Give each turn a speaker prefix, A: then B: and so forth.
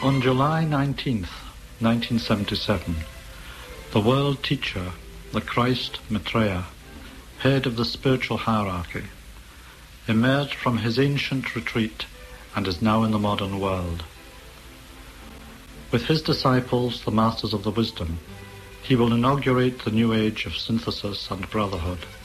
A: On July 19th, 1977, the world teacher, the Christ Maitreya, head of the spiritual hierarchy, emerged from his ancient retreat and is now in the modern world. With his disciples, the masters of the wisdom, he will inaugurate the new age of synthesis and brotherhood.